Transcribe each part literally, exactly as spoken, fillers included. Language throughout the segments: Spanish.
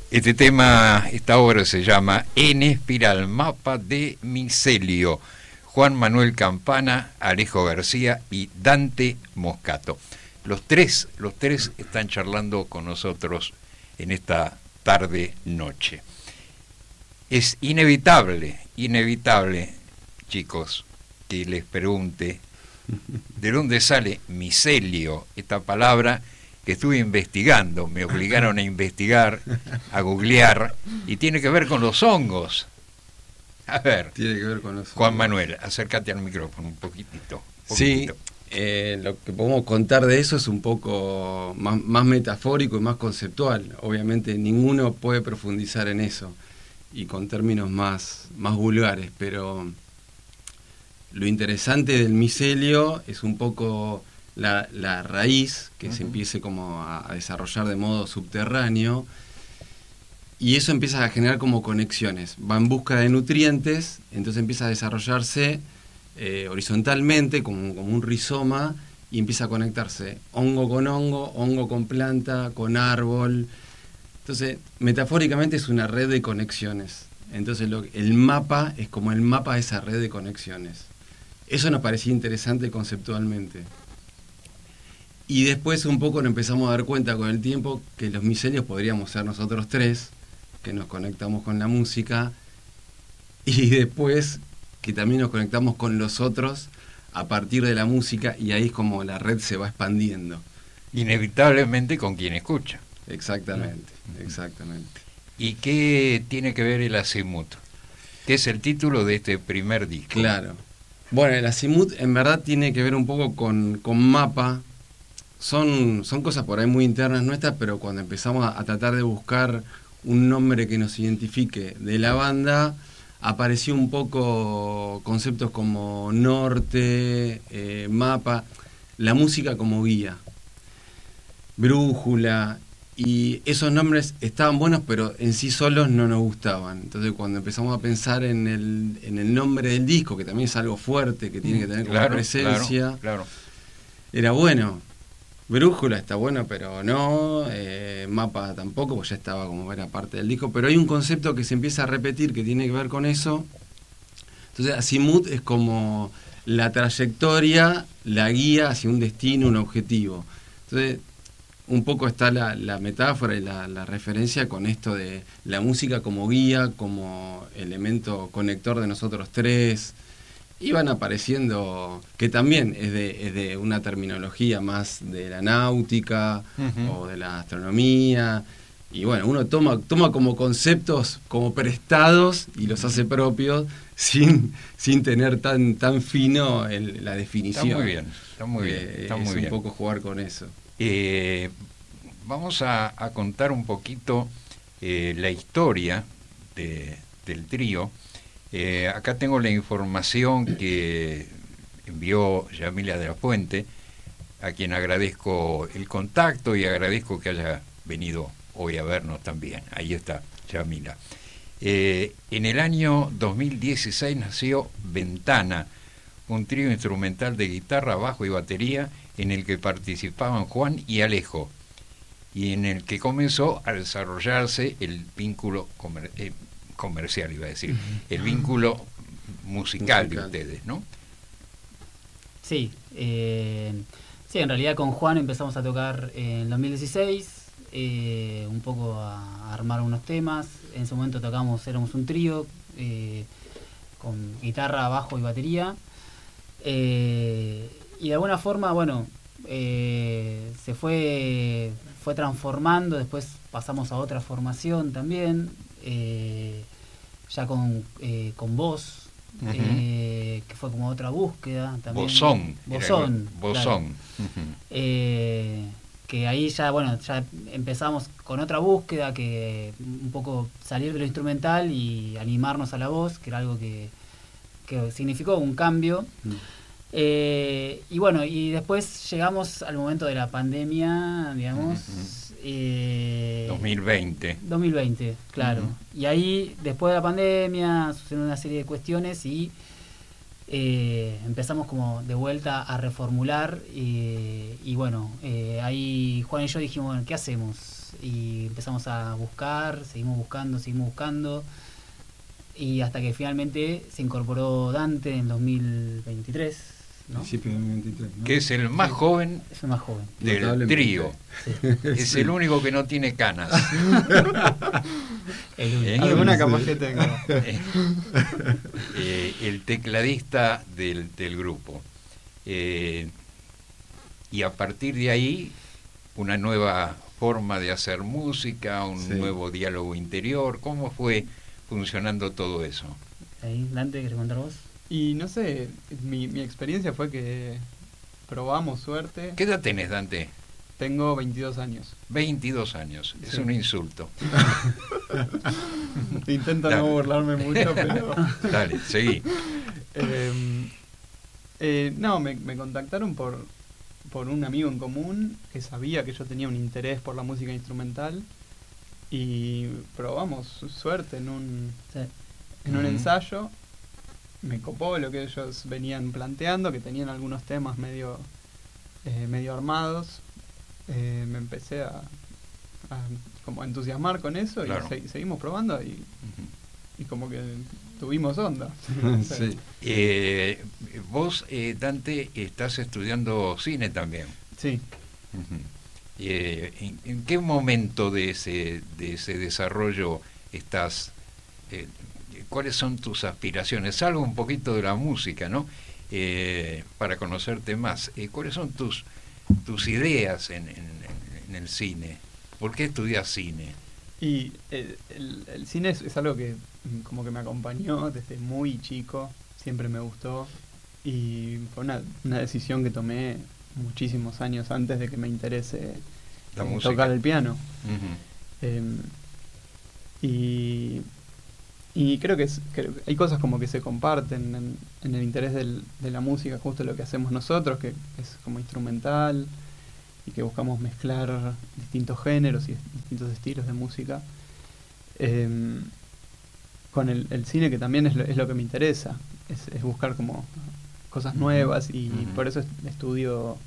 Este tema, esta obra se llama En Espiral, mapa de micelio. Juan Manuel Campana, Alejo García y Dante Moscato. Los tres, los tres están charlando con nosotros en esta tarde-noche. Es inevitable, inevitable, chicos, que les pregunte de dónde sale micelio, esta palabra que estuve investigando, me obligaron a investigar, a googlear, y tiene que ver con los hongos. A ver, tiene que ver con los Juan hongos. Manuel, acércate al micrófono un poquitito. Un Sí, poquitito. eh, lo que podemos contar de eso es un poco más, más metafórico y más conceptual. Obviamente ninguno puede profundizar en eso y con términos más, más vulgares, pero lo interesante del micelio es un poco la, la raíz que uh-huh. se empiece como a, a desarrollar de modo subterráneo. Y eso empieza a generar como conexiones. Va en busca de nutrientes, entonces empieza a desarrollarse eh, horizontalmente, como, como un rizoma, y empieza a conectarse hongo con hongo, hongo con planta, con árbol. Entonces, metafóricamente es una red de conexiones. Entonces, lo, el mapa es como el mapa de esa red de conexiones. Eso nos parecía interesante conceptualmente. Y después un poco nos empezamos a dar cuenta con el tiempo que los micelios podríamos ser nosotros tres, que nos conectamos con la música, y después que también nos conectamos con los otros a partir de la música, y ahí es como la red se va expandiendo. Inevitablemente con quien escucha. Exactamente, exactamente. ¿Y qué tiene que ver el Azimut? ¿Qué es el título de este primer disco? Claro. Bueno, el Azimut en verdad tiene que ver un poco con, con mapa. Son, son cosas por ahí muy internas nuestras, pero cuando empezamos a, a tratar de buscar un nombre que nos identifique de la banda, apareció un poco conceptos como norte, eh, mapa, la música como guía, brújula, y esos nombres estaban buenos, pero en sí solos no nos gustaban. Entonces cuando empezamos a pensar en el, en el nombre del disco, que también es algo fuerte, que tiene que tener como claro, presencia, claro, claro. Era bueno. Brújula está bueno, pero no, eh, mapa tampoco, pues ya estaba como era parte del disco, pero hay un concepto que se empieza a repetir que tiene que ver con eso. Entonces Azimut es como la trayectoria, la guía hacia un destino, un objetivo. Entonces un poco está la, la metáfora y la, la referencia con esto de la música como guía, como elemento conector de nosotros tres. Iban apareciendo, que también es de, es de una terminología más de la náutica uh-huh. o de la astronomía, y bueno, uno toma, toma como conceptos como prestados y los hace propios sin, sin tener tan, tan fino el, la definición. Está muy bien, está muy bien. Eh, está es muy un bien. poco jugar con eso. Eh, vamos a, a contar un poquito eh, la historia de, del trío. Eh, acá tengo la información que envió Yamila de la Fuente, a quien agradezco el contacto y agradezco que haya venido hoy a vernos también. Ahí está Yamila. Eh, en el año dos mil dieciséis nació Ventana, un trío instrumental de guitarra, bajo y batería en el que participaban Juan y Alejo, y en el que comenzó a desarrollarse el vínculo comer- eh, comercial, iba a decir, el vínculo musical, musical de ustedes, ¿no? Sí, eh, sí, en realidad con Juan empezamos a tocar en dos mil dieciséis, eh, un poco a, a armar unos temas. En ese momento tocamos, éramos un trío, eh, con guitarra, bajo y batería, eh, y de alguna forma, bueno, eh, se fue, fue transformando, después pasamos a otra formación también, eh, ya con, eh, con voz, uh-huh. eh, que fue como otra búsqueda también. Bosón. Bosón. Bosón. Claro. Uh-huh. Eh, que ahí ya, bueno, ya empezamos con otra búsqueda, que un poco salir de lo instrumental y animarnos a la voz, que era algo que, que significó un cambio. Uh-huh. Eh, y bueno, y después llegamos al momento de la pandemia, digamos. Uh-huh. Eh, dos mil veinte. dos mil veinte, claro. Uh-huh. Y ahí, después de la pandemia, sucedieron una serie de cuestiones y eh, empezamos como de vuelta a reformular. Eh, y bueno, eh, ahí Juan y yo dijimos, bueno, ¿qué hacemos? y empezamos a buscar, seguimos buscando, seguimos buscando, y hasta que finalmente se incorporó Dante en dos mil veintitrés, ¿no? Principio de dos mil veintitrés, ¿no? Que es el más Sí. joven Es el más joven. del trío. Sí. Es Sí. el único que no tiene canas. El único. Eh, Alguna Sí. capaz que tengo. Eh, eh, el tecladista del, del grupo. Eh, y a partir de ahí, una nueva forma de hacer música, un Sí. nuevo diálogo interior. ¿Cómo fue funcionando todo eso? Ahí, Dante, ¿querés contar vos? Y no sé, mi, mi experiencia fue que probamos suerte. ¿Qué edad tenés, Dante? Tengo veintidós años. veintidós años. Es Sí. un insulto. Intento Dale. no burlarme mucho, pero... Dale, seguí. Eh, eh, no, me, me contactaron por, por un amigo en común que sabía que yo tenía un interés por la música instrumental y probamos suerte en un, Sí. en un Ujú. ensayo. Me copó lo que ellos venían planteando, que tenían algunos temas medio, eh, medio armados. Eh, me empecé a, a como a entusiasmar con eso y Claro. se- seguimos probando y, Ujú. y como que tuvimos onda. Sí. Eh, vos, eh, Dante, estás estudiando cine también. Sí. Ujú. Eh, ¿en, en qué momento de ese, de ese desarrollo estás? Eh, ¿Cuáles son tus aspiraciones? Salgo un poquito de la música, ¿no? Eh, para conocerte más. Eh, ¿Cuáles son tus, tus ideas en, en, en el cine? ¿Por qué estudias cine? Y el, el- el cine es, es algo que mm, como que me acompañó desde muy chico, siempre me gustó y fue una, una decisión que tomé muchísimos años antes de que me interese La eh, música. tocar el piano. Ujú. Em, y, y creo que, es, que hay cosas como que se comparten en, en el interés del- de la música, justo lo que hacemos nosotros, que es como instrumental y que buscamos mezclar distintos géneros y distintos estilos de música. Em, con el, el cine, que también es lo, es lo que me interesa, es, es buscar como cosas Ujú. nuevas y Ujú. por eso est- estudio.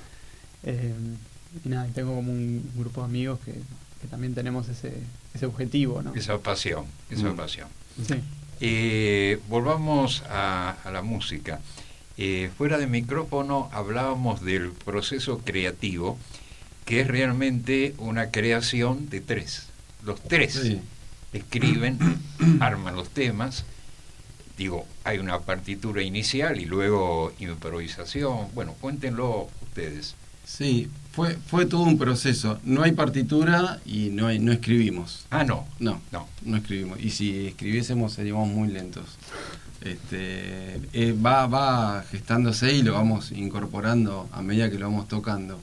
em, y nada, y tengo como un grupo de amigos que, que también tenemos ese, ese objetivo, ¿no? Esa pasión, esa Mm. pasión. Sí. Eh, volvamos a, a la música. Eh, fuera de micrófono hablábamos del proceso creativo, que es realmente una creación de tres. Los tres Sí. escriben, arman los temas. Digo, hay una partitura inicial y luego improvisación. Bueno, cuéntenlo ustedes. Sí, fue, fue todo un proceso. No hay partitura y no, hay, no escribimos. Ah, no, No, no. no escribimos. Y si escribiésemos seríamos muy lentos. Este, eh, va, va gestándose y lo vamos incorporando a medida que lo vamos tocando.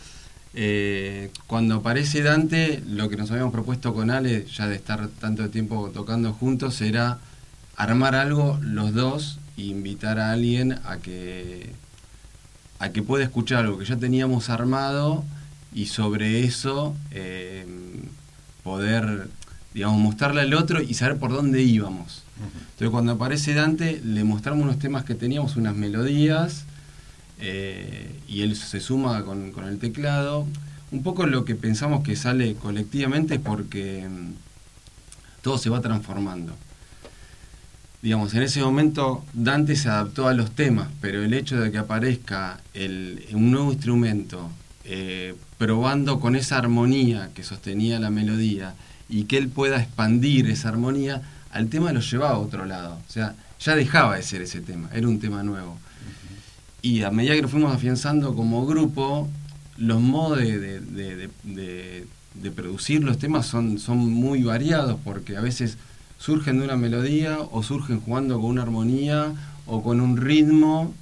Eh, cuando aparece Dante, lo que nos habíamos propuesto con Ale, ya de estar tanto tiempo tocando juntos, era armar algo los dos e invitar a alguien a que a que pueda escuchar algo que ya teníamos armado y sobre eso eh, poder, digamos, mostrarle al otro y saber por dónde íbamos. Entonces cuando aparece Dante le mostramos unos temas que teníamos, unas melodías, eh, y él se suma con, con el teclado. Un poco lo que pensamos que sale colectivamente es porque mm, todo se va transformando. Digamos, en ese momento Dante se adaptó a los temas, pero el hecho de que aparezca el, un nuevo instrumento, eh, probando con esa armonía que sostenía la melodía, y que él pueda expandir esa armonía, al tema lo llevaba a otro lado. O sea, ya dejaba de ser ese tema, era un tema nuevo. Y a medida que nos fuimos afianzando como grupo, los modos de, de, de, de, de, de producir los temas son, son muy variados, porque a veces surgen de una melodía, o surgen jugando con una armonía, o con un ritmo,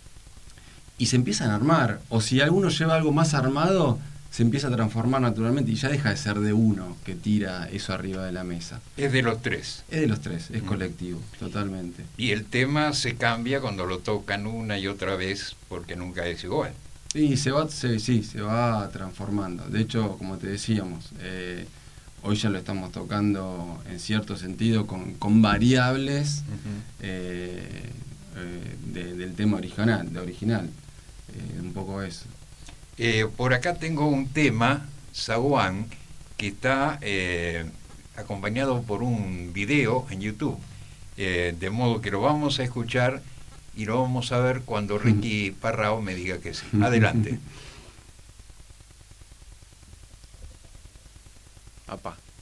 y se empiezan a armar. O si alguno lleva algo más armado, se empieza a transformar naturalmente, y ya deja de ser de uno que tira eso arriba de la mesa. Es de los tres. Es de los tres, es Mm. colectivo, totalmente. Y el tema se cambia cuando lo tocan una y otra vez porque nunca es igual. Y se va, se, sí, se va transformando. De hecho, como te decíamos, eh, hoy ya lo estamos tocando en cierto sentido con, con variables eh, eh, de- del tema original, de original. Eh, un poco eso. Eh, por acá tengo un tema, Zaguán, que está eh, acompañado por un video en YouTube, eh, de modo que lo vamos a escuchar y lo vamos a ver cuando Ricky Parrao me diga que sí. Adelante. Apá.